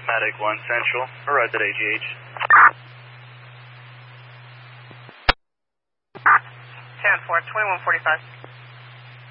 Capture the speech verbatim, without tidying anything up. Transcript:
Medic one Central, arrived at A G H. ten four, twenty-one forty-five.